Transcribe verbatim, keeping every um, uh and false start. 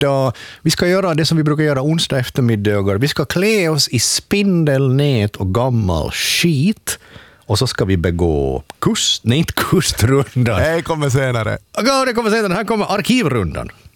idag. Vi ska göra det som vi brukar göra onsdag eftermiddagar. Vi ska klä oss i spindelnät och gammal skit. Och så ska vi begå kust... Nej, inte kustrundan. Det kommer senare. Ja, det kommer senare. Här kommer arkivrundan.